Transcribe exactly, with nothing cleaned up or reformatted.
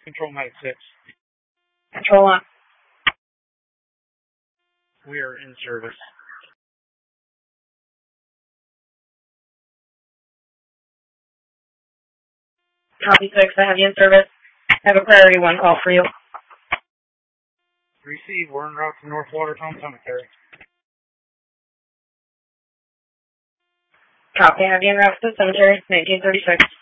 Control ninety-six. Control on. We are in service. Copy six, I have you in service. I have a priority one call for you. Receive, we're en route to North Watertown Cemetery. Copy, I have you en route to the cemetery, nineteen thirty-six.